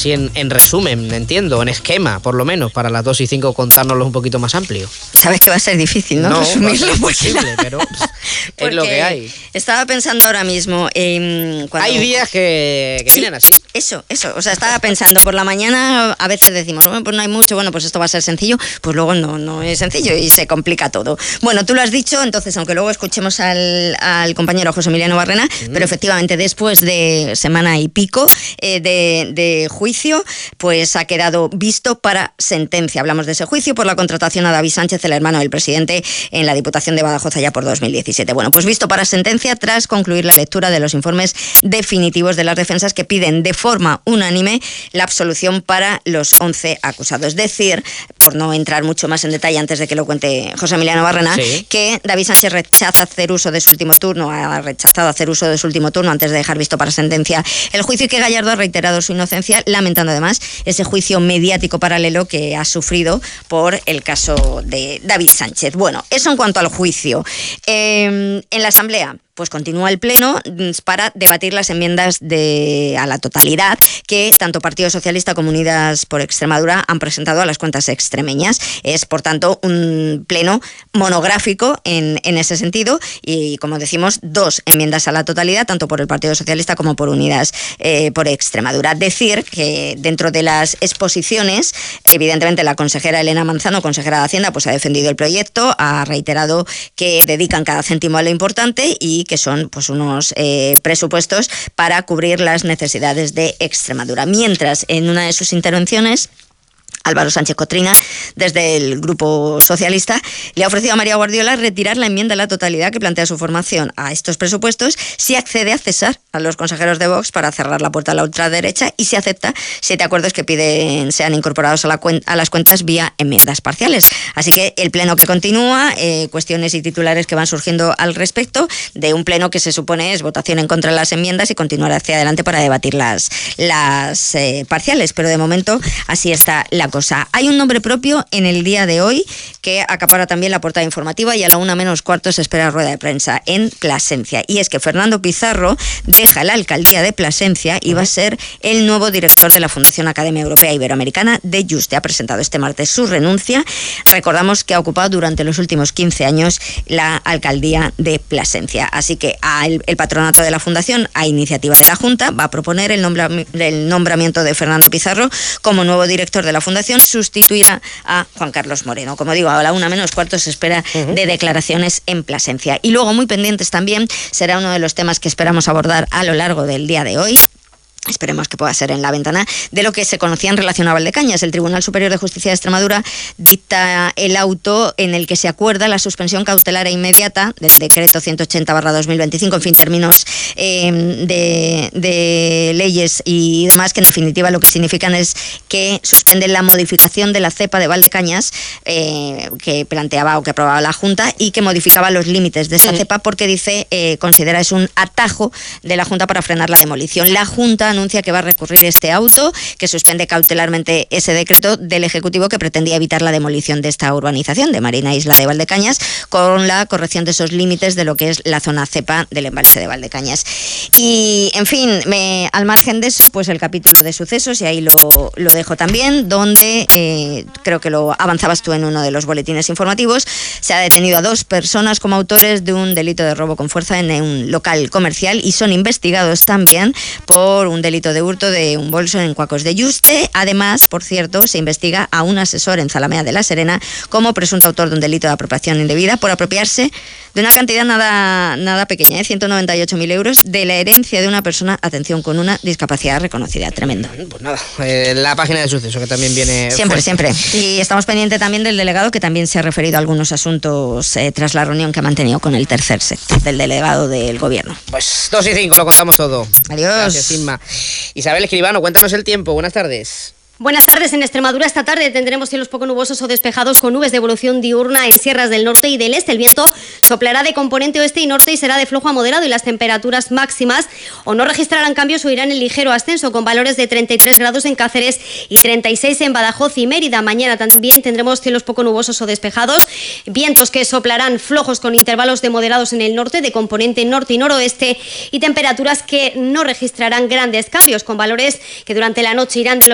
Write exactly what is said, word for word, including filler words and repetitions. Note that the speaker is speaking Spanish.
así en, en resumen, entiendo, en esquema, por lo menos, para las dos y cinco contárnoslo un poquito más amplio. Sabes que va a ser difícil, ¿no? No, resumirlo, va a ser imposible, pero es lo que hay. Estaba pensando ahora mismo... Eh, cuando... Hay días que, que sí, vienen así. Eso, eso. O sea, estaba pensando, por la mañana a veces decimos, bueno, pues no hay mucho, bueno, pues esto va a ser sencillo, pues luego no, no es sencillo y se complica todo. Bueno, tú lo has dicho, entonces, aunque luego escuchemos al, al compañero José Emiliano Barrena, mm. pero efectivamente después de semana y pico eh, de, de juicio, pues ha quedado visto para sentencia. Hablamos de ese juicio por la contratación a David Sánchez, el hermano del presidente, en la Diputación de Badajoz allá por dos mil diecisiete. Bueno, pues visto para sentencia tras concluir la lectura de los informes definitivos de las defensas que piden de forma unánime la absolución para los once acusados. Es decir, por no entrar mucho más en detalle antes de que lo cuente José Emiliano Barrena, sí. que David Sánchez rechaza hacer uso de su último turno, ha rechazado hacer uso de su último turno antes de dejar visto para sentencia el juicio y que Gallardo ha reiterado su inocencia, lamentando además ese juicio mediático paralelo que ha sufrido por el caso de David Sánchez. Bueno, eso en cuanto al juicio. Eh, en la Asamblea, pues continúa el pleno para debatir las enmiendas de, a la totalidad que tanto Partido Socialista como Unidas por Extremadura han presentado a las cuentas extremeñas. Es, por tanto, un pleno monográfico en, en ese sentido y, como decimos, dos enmiendas a la totalidad, tanto por el Partido Socialista como por Unidas eh, por Extremadura. Decir que dentro de las exposiciones, evidentemente la consejera Elena Manzano, consejera de Hacienda, pues ha defendido el proyecto, ha reiterado que dedican cada céntimo a lo importante y que son pues unos eh, presupuestos para cubrir las necesidades de Extremadura. Mientras, en una de sus intervenciones, Álvaro Sánchez Cotrina, desde el Grupo Socialista, le ha ofrecido a María Guardiola retirar la enmienda a la totalidad que plantea su formación a estos presupuestos si accede a cesar a los consejeros de Vox para cerrar la puerta a la ultraderecha y si acepta siete acuerdos que piden sean incorporados a, la cuen- a las cuentas vía enmiendas parciales. Así que el pleno que continúa, eh, cuestiones y titulares que van surgiendo al respecto de un pleno que se supone es votación en contra de las enmiendas y continuar hacia adelante para debatir las, las eh, parciales. Pero de momento así está la cosa. Hay un nombre propio en el día de hoy que acapara también la portada informativa y a la una menos cuarto se espera rueda de prensa en Plasencia. Y es que Fernando Pizarro deja la alcaldía de Plasencia y va a ser el nuevo director de la Fundación Academia Europea Iberoamericana de Yuste. Ha presentado este martes su renuncia. Recordamos que ha ocupado durante los últimos quince años la alcaldía de Plasencia. Así que el, el patronato de la Fundación, a iniciativa de la Junta, va a proponer el, nombra, el nombramiento de Fernando Pizarro como nuevo director de la Fundación. Sustituirá a Juan Carlos Moreno. Como digo, a la una menos cuarto se espera uh-huh. de declaraciones en Plasencia. Y luego, muy pendientes también, será uno de los temas que esperamos abordar a lo largo del día de hoy. Esperemos que pueda ser en la ventana de lo que se conocía en relación a Valdecañas. El Tribunal Superior de Justicia de Extremadura dicta el auto en el que se acuerda la suspensión cautelar e inmediata del decreto ciento ochenta barra dos mil veinticinco, en fin, términos eh, de, de leyes y demás, que en definitiva lo que significan es que suspenden la modificación de la cepa de Valdecañas eh, que planteaba o que aprobaba la Junta y que modificaba los límites de esa mm. cepa porque dice, eh, considera es un atajo de la Junta para frenar la demolición. La Junta anuncia que va a recurrir este auto, que suspende cautelarmente ese decreto del Ejecutivo que pretendía evitar la demolición de esta urbanización de Marina Isla de Valdecañas, con la corrección de esos límites de lo que es la zona cepa del embalse de Valdecañas. Y, en fin, me, al margen de eso, pues el capítulo de sucesos, y ahí lo, lo dejo también, donde eh, creo que lo avanzabas tú en uno de los boletines informativos, se ha detenido a dos personas como autores de un delito de robo con fuerza en un local comercial y son investigados también por un delito de hurto de un bolso en Cuacos de Yuste. Además, por cierto, se investiga a un asesor en Zalamea de la Serena como presunto autor de un delito de apropiación indebida por apropiarse de una cantidad nada, nada pequeña, ¿eh? ciento noventa y ocho mil euros, de la herencia de una persona, atención, con una discapacidad reconocida. Tremendo. Pues nada, eh, la página de suceso que también viene... Siempre, fuerte. siempre. Y estamos pendientes también del delegado, que también se ha referido a algunos asuntos eh, tras la reunión que ha mantenido con el tercer sector del delegado del gobierno. Pues dos y cinco, lo contamos todo. Adiós. Gracias, Inma. Isabel Escribano, cuéntanos el tiempo. Buenas tardes. Buenas tardes. En Extremadura esta tarde tendremos cielos poco nubosos o despejados con nubes de evolución diurna en sierras del norte y del este. El viento soplará de componente oeste y norte y será de flojo a moderado, y las temperaturas máximas o no registrarán cambios o irán en ligero ascenso, con valores de treinta y tres grados en Cáceres y treinta y seis en Badajoz y Mérida. Mañana también tendremos cielos poco nubosos o despejados, vientos que soplarán flojos con intervalos de moderados en el norte, de componente norte y noroeste, y temperaturas que no registrarán grandes cambios, con valores que durante la noche irán de los